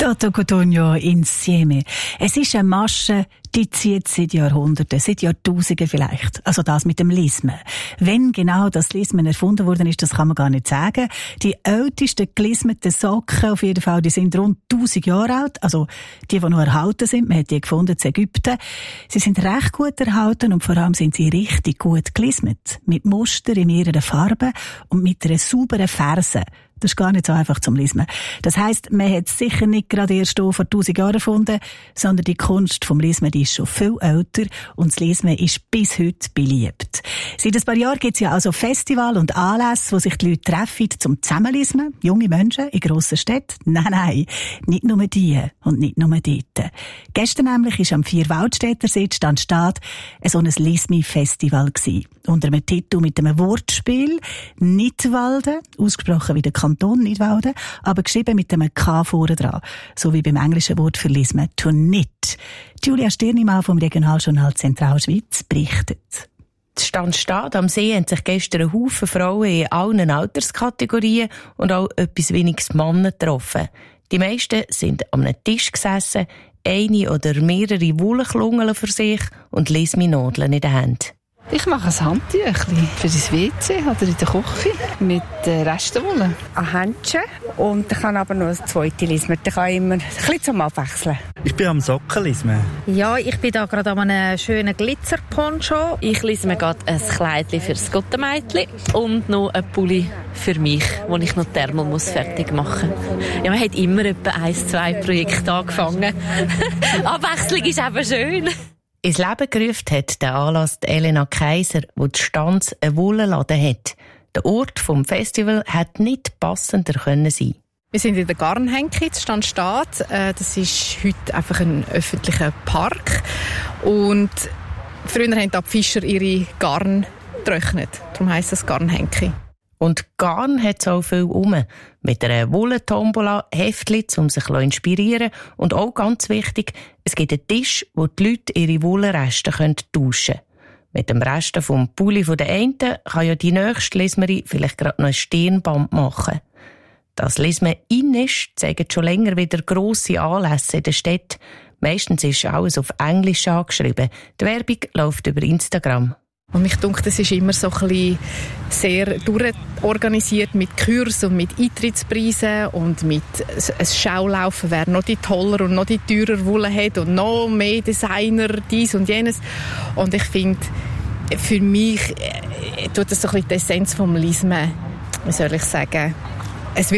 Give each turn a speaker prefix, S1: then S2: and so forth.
S1: Toto Cutugno insieme. Es ist eine Masche, die zieht seit Jahrhunderten, seit Jahrtausenden vielleicht. Also das mit dem Lismen. Wenn genau das Lismen erfunden worden ist, das kann man gar nicht sagen. Die ältesten gelismeten Socken, auf jeden Fall, die sind rund 1000 Jahre alt. Also die noch erhalten sind. Man hat die gefunden in Ägypten. Sie sind recht gut erhalten und vor allem sind sie richtig gut gelismet. Mit Muster in mehreren Farben und mit einer sauberen Ferse. Das ist gar nicht so einfach zum Lismen. Das heisst, man hat es sicher nicht gerade erst vor 1000 Jahren erfunden, sondern die Kunst vom Lismen ist schon viel älter und das Lismen ist bis heute beliebt. Seit ein paar Jahren gibt es ja also Festivals und Anlässe, wo sich die Leute treffen zum Zusammenlismen. Junge Menschen in grossen Städten. Nein, nicht nur die und nicht nur dort. Gestern nämlich war am Vierwaldstätter See Stand so ein Lismi-Festival gewesen. Unter einem Titel mit einem Wortspiel Nidwalden, ausgesprochen wie der Kanton Nidwalden, aber geschrieben mit einem K vorne dran, so wie beim englischen Wort für Lismen, to knit. Julia Stirnimann vom Regionaljournal Zentralschweiz berichtet.
S2: Stand am See haben sich gestern ein Haufen Frauen in allen Alterskategorien und auch etwas weniges Männer getroffen. Die meisten sind an einem Tisch gesessen, eine oder mehrere Wollenklungeln für sich und Lismi-Nadeln in der Hand.
S3: Ich mache ein Handtüchchen für das WC oder in der Küche mit Restenwolle.
S4: Ein Händchen und ich kann aber noch eine zweite lismen. Ich kann immer ein bisschen zum Abwechseln.
S5: Ich bin am Sockenlismen.
S6: Ja, ich bin da gerade an einem schönen Glitzerponcho.
S7: Ich lisme gerade ein Kleidchen für das Gottemädchen und noch ein Pulli für mich, wo ich noch Thermal fertig machen muss. Ja, man hat immer etwa 1-2 Projekte angefangen. Abwechslung ist eben schön.
S2: Ins Leben gerufen hat der Anlass Elena Kaiser, wo die Stanz einen Wollenladen hat. Der Ort vom Festival hätte nicht passender können sein.
S3: Wir sind in der Garnhenke in Stand. Das ist heute einfach ein öffentlicher Park. Und früher haben die Fischer ihre Garn getrocknet. Darum heisst das Garnhenke.
S2: Und Garn hat es auch viel rum. Mit einer Wollentombola, Heftchen, um sich zu inspirieren. Und auch ganz wichtig, es gibt einen Tisch, wo die Leute ihre Wollenreste tauschen können. Mit dem Rest vom Pulli der einen kann ja die nächste Lismerin vielleicht gerade noch ein Stirnband machen. Das Lismen in ist, zeigen schon länger wieder grosse Anlässe in der Stadt. Meistens ist alles auf Englisch angeschrieben. Die Werbung läuft über Instagram.
S3: Und mich denke, das ist immer so ein bisschen sehr durchorganisiert mit Kursen und mit Eintrittspreisen und mit ein Schaulaufen, wer noch die toller und noch die teurer Wolle hat und noch mehr Designer, dies und jenes. Und ich finde, für mich tut das so ein bisschen die Essenz vom Lismen, wie soll ich sagen,